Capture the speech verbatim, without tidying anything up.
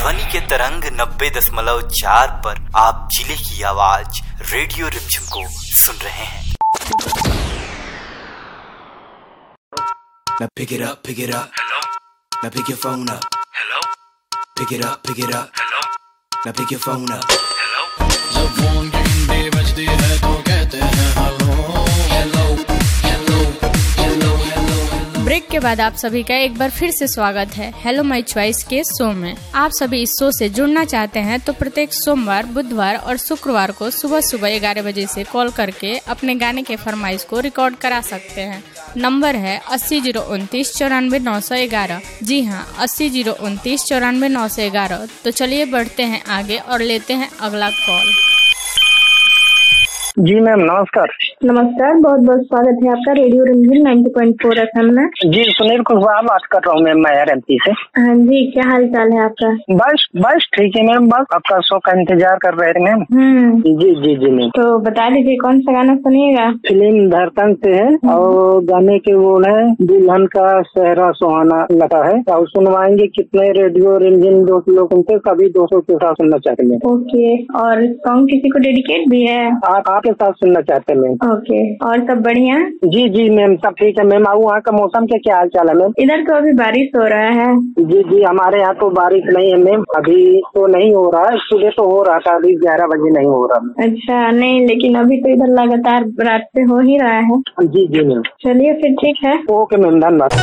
ध्वनि के तरंग नब्बे दशमलव चार पर आप जिले की आवाज रेडियो रिमझिम को सुन रहे हैं। Now pick it up, pick it up. Hello. Now pick your phone up. Hello. Pick it up, pick it up. Hello. Now pick your phone up. Hello. जब फोन की घंटी बजती है तो कहते हैं hello hello hello hello hello. Break के बाद आप सभी का एक बार फिर से स्वागत है हेलो माय चॉइस के शो में। आप सभी इस शो से जुड़ना चाहते हैं तो प्रत्येक सोमवार, बुधवार और शुक्रवार को सुबह सुबह ग्यारह बजे से कॉल करके अपने गाने के फरमाइश को रिकॉर्ड करा सकते हैं। नंबर है अस्सी जीरो उनतीस चौरानवे नौ सौ ग्यारह। जी हाँ, अस्सी जीरो उनतीस चौरानवे नौ सौ ग्यारह। तो चलिए बढ़ते हैं आगे और लेते हैं अगला कॉल। जी मैम नमस्कार। नमस्कार, बहुत बहुत स्वागत है आपका रेडियो रिमझिम नाइंटी पॉइंट फोर एफएम में। जी सुनील कुशवाहा बात कर रहा हूँ मैम, मैं एमपी से। हाँ जी, क्या हाल चाल है आपका? बस बस ठीक है मैम, बस आपका शो का इंतजार कर रहे थे मैम। हम्म जी जी जी मैम। तो बता दीजिए कौन सा गाना सुनिएगा? फिल्म धड़कन से है और गाने के वो है दुल्हन का सेहरा सुहाना लगा है और सुनवाएंगे कितने रेडियो रिमझिम दोस्त लोग सुनते, सभी दोस्तों के साथ सुनना चाहते हैं। ओके, और सॉन्ग किसी को डेडिकेट भी है? आप आपके साथ सुनना चाहते हैं मैम। ओके, और सब बढ़िया? जी जी मैम सब ठीक है मैम। वहाँ का मौसम के क्या हाल चाल है मैम? इधर तो अभी बारिश हो रहा है। जी जी हमारे यहाँ तो बारिश नहीं है मैम, अभी तो नहीं हो रहा है, सुबह तो हो रहा था, अभी ग्यारह बजे नहीं हो रहा। अच्छा, नहीं लेकिन अभी तो इधर लगातार रात से हो ही रहा है। जी जी मैम। चलिए फिर ठीक है। ओके मैम, धन्यवाद।